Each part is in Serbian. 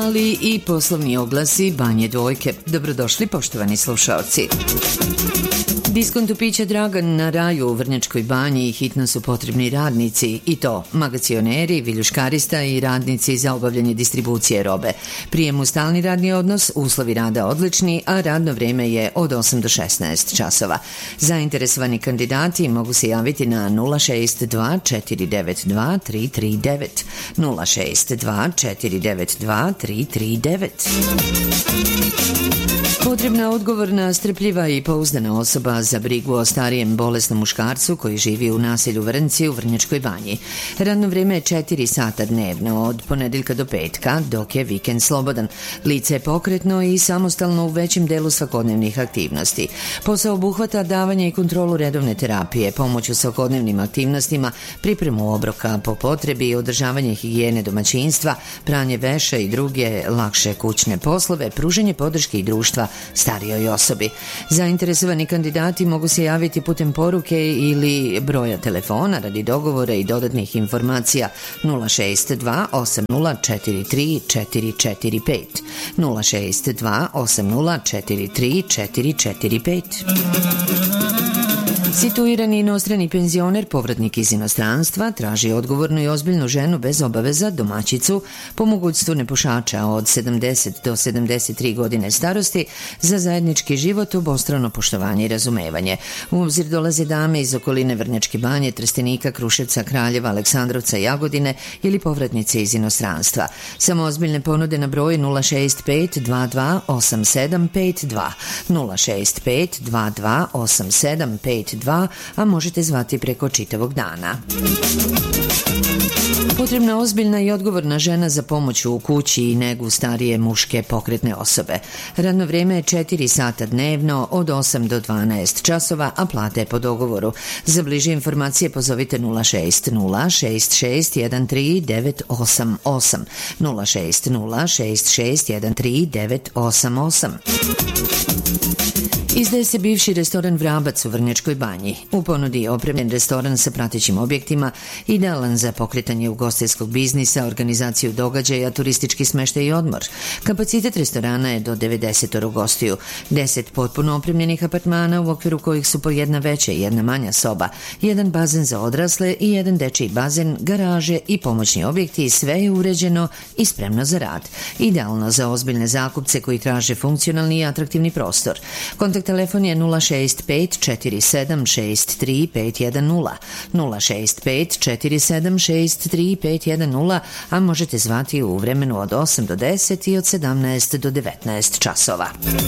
ali i poslovni oglasi Banje Dvojke. Dobrodošli, poštovani slušaoci. Diskontu pića Dragan na Raju u Vrnjačkoj Banji hitno su potrebni radnici, i to magacioneri, viljuškarista i radnici za obavljanje distribucije robe. Prijem u stalni radni odnos, uslovi rada odlični, a radno vrijeme je od 8 do 16 časova. Zainteresovani kandidati mogu se javiti na 062 492 339, 062 492 339. Potrebna odgovorna, strpljiva i pouzdana osoba za brigu o starijem bolesnom muškarcu koji živi u naselju Vrnci u Vrnjačkoj Banji. Radno vrijeme je 4 sata dnevno, od ponedeljka do petka, dok je vikend slobodan. Lice je pokretno i samostalno u većem delu svakodnevnih aktivnosti. Posao obuhvata davanje i kontrolu redovne terapije, pomoć u svakodnevnim aktivnostima, pripremu obroka po potrebi, održavanje higijene domaćinstva, pranje veša i druge lakše kućne poslove, pružanje podrške i društva starijoj osobi. Zainteresovani kandidati mogu se javiti putem poruke ili broja telefona radi dogovora i dodatnih informacija 062 8043 445, 062 8043 445. Situirani inostrani penzioner, povratnik iz inostranstva, traži odgovornu i ozbiljnu ženu bez obaveza, domaćicu, po mogućstvu nepušača od 70 do 73 godine starosti, za zajednički život, obostrano poštovanje i razumevanje. U obzir dolaze dame iz okoline Vrnjačke Banje, Trstenika, Kruševca, Kraljeva, Aleksandrovca, Jagodine ili povratnice iz inostranstva. Samo ozbiljne ponude na broj 065 22 8752, 065 22 8752, a možete zvati preko čitavog dana. Potrebna ozbiljna i odgovorna žena za pomoć u kući i negu starije muške pokretne osobe. Radno vrijeme je 4 sata dnevno, od 8 do 12 časova, a plata je po dogovoru. Za bliže informacije pozovite 060 66 13 988, 060 66 13 988. Izdaje se bivši restoran Vrabac u Vrnjačkoj Banji. U ponudi je opremljen restoran sa pratećim objektima, idealan za pokretanje ugostiteljskog biznisa, organizaciju događaja, turistički smeštaj i odmor. Kapacitet restorana je do 90 gostiju, 10 potpuno opremljenih apartmana u okviru kojih su po jedna veća i jedna manja soba, jedan bazen za odrasle i jedan dečiji bazen, garaže i pomoćni objekti, sve je uređeno i spremno za rad. Idealno za ozbiljne zakupce koji traže funkcionalni i atraktivni prostor. Kontakt telefon je 065 47 63 510, 065 47 63 510, a možete zvati u vremenu od 8 do 10 i od 17 do 19 časova.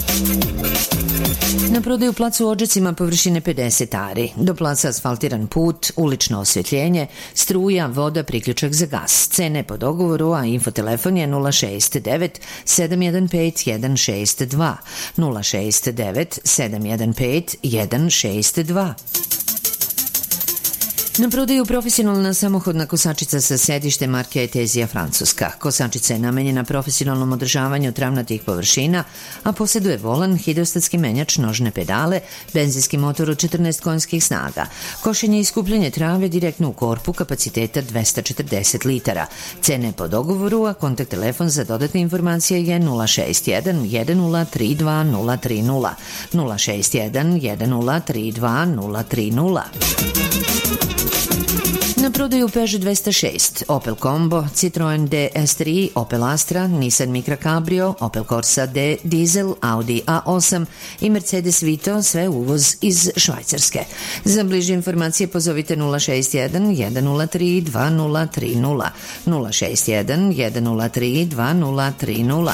Na prodaju plac u Odžacima površine 50 ari. Do placa asfaltiran put, ulično osvjetljenje, struja, voda, priključak za gas. Cene po dogovoru, a infotelefon je 069 715 162, 069 715 162. Na prodaju profesionalna samohodna kosačica sa sedištem marke Etezija Francuska. Kosačica je namenjena profesionalnom održavanju travnatih površina, a posjeduje volan, hidrostatski menjač, nožne pedale, benzinski motor od 14 konjskih snaga. Košenje i skupljanje trave direktno u korpu kapaciteta 240 litara. Cene po dogovoru, a kontakt telefon za dodatne informacije je 061 1032 030, 061 1032 030. Na prodaju Peugeot 206, Opel Combo, Citroen DS3, Opel Astra, Nissan Micra Cabrio, Opel Corsa D Diesel, Audi A8 i Mercedes Vito, sve uvoz iz Švajcarske. Za bliže informacije pozovite 061 103 2030, 061 103 2030.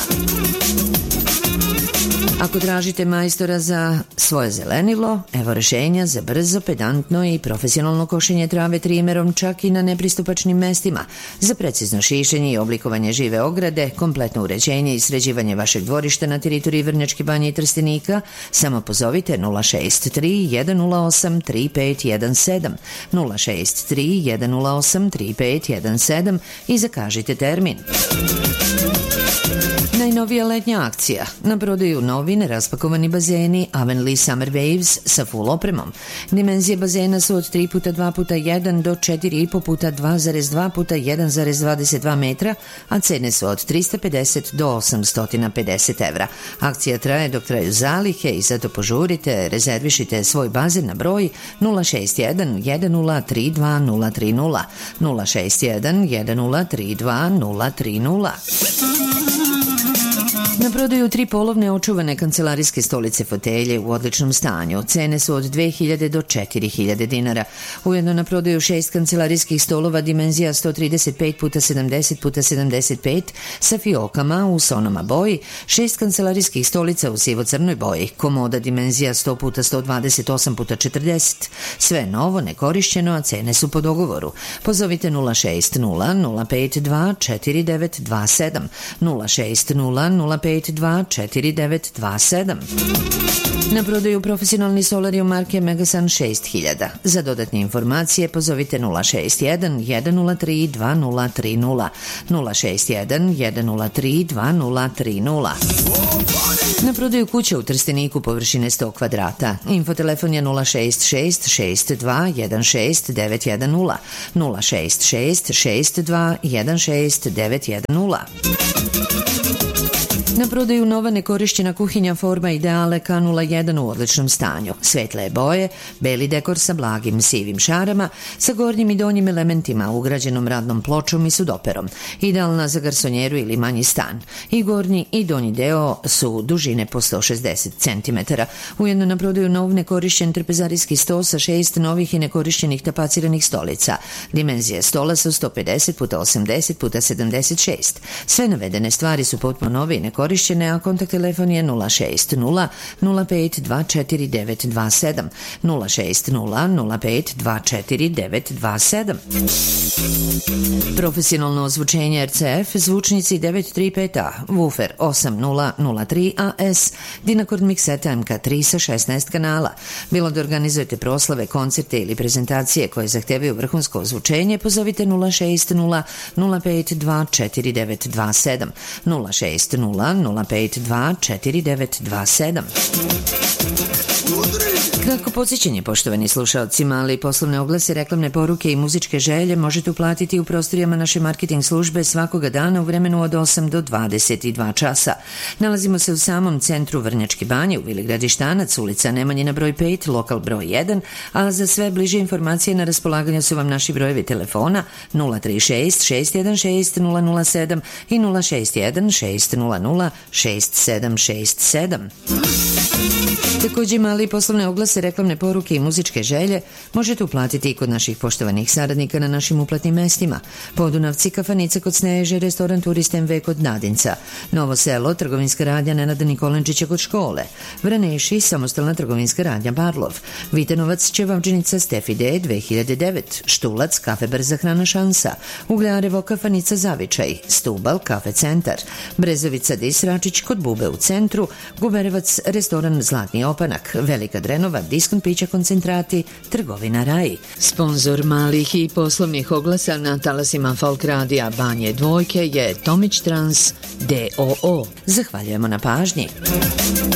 Ako tražite majstora za svoje zelenilo, evo rešenja za brzo, pedantno i profesionalno košenje trave trimerom čak i na nepristupačnim mestima, za precizno šišenje i oblikovanje žive ograde, kompletno uređenje i sređivanje vašeg dvorišta na teritoriji Vrnjačke Banje i Trstenika, samo pozovite 063 108 3517, 063 108 3517 i zakažite termin. Najnovija letnja akcija. Na prodaju novi neraspakovani bazeni Avonlea Summer Waves sa full opremom. Dimenzije bazena su od 3x2x1 do 4,5x2,2x1,22 metra, a cene su od 350 do 850 evra. Akcija traje dok traju zalihe i zato požurite, rezervišite svoj bazen na broj 061 1032 030 061 1032 030. Na prodaju 3 polovne očuvane kancelarijske stolice fotelje u odličnom stanju. Cene su od 2000 do 4000 dinara. Ujedno na prodaju 6 kancelarijskih stolova dimenzija 135x70x75 sa fiokama u sonoma boji, 6 kancelarijskih stolica u sivo-crnoj boji, komoda dimenzija 100x128x40. Sve novo, nekorišćeno, a cene su po dogovoru. Pozovite 060 052 4927 060 052 4927. Na prodaju profesionalni solarium marke Megasun 6000. Za dodatne informacije pozovite 061 103 2030 061 103 2030. Na prodaju kuća u Trsteniku površine 100 kvadrata. Infotelefon je 066 62 16 910 066 62 16 910. Na prodaju nova nekorišćena kuhinja forma Ideale K01 u odličnom stanju. Svetle boje, beli dekor sa blagim sivim šarama, sa gornjim i donjim elementima, ugrađenom radnom pločom i sudoperom. Idealna za garsonjeru ili manji stan. I gornji i donji deo su dužine po 160 cm. Ujedno na prodaju nov nekorišćen trpezarijski sto sa 6 novih i nekorišćenih tapaciranih stolica. Dimenzije stola su 150x80x76. Sve navedene stvari su potpuno nove i nekorišćene, a kontakt telefon je 060 05 24927 060 05 24927. Profesionalno ozvučenje RCF, zvučnici 935A, woofer 8003AS, Dynacord mikseta MK3 sa 16 kanala. Bilo da organizujete proslave, koncerte ili prezentacije koje zahtevaju vrhunsko ozvučenje, pozovite 060 05 24927 060 05 24927. Kratko podsjećanje, poštovani slušalci, mali poslovne oglase, reklamne poruke i muzičke želje možete uplatiti u prostorijama naše marketing službe svakoga dana u vremenu od 8 do 22 časa. Nalazimo se u samom centru Vrnjačke Banje, u Vili Gradištanac, ulica Nemanjina broj 5, lokal broj 1, a za sve bliže informacije na raspolaganju su vam naši brojevi telefona 036 616 007 i 061 600 6767. Također mali poslovne oglase, reklamne poruke i muzičke želje možete uplatiti i kod naših poštovanih saradnika na našim uplatnim mestima. Podunavci, kafanica kod Sneže, restoran Turist MV kod Nadinca, Novo Selo, trgovinska radnja Nenada Nikolenčića kod škole, Vraneši, samostalna trgovinska radnja Barlov, Vitenovac, Čevavđenica Stefi D 2009, Štulac, kafe Brza hrana Šansa, Ugljarevo, kafanica Zavičaj, Stubal, kafe Centar, Brezovica Disračić kod Bube u centru, Guberevac, restoran Zlatni opanak, Velika Drenova, diskont pića koncentrati, trgovina Raj. Sponzor malih i poslovnih oglasa na talasima Folk radija Banje Dvojke je Tomić Trans D.O.O. Zahvaljujemo na pažnji.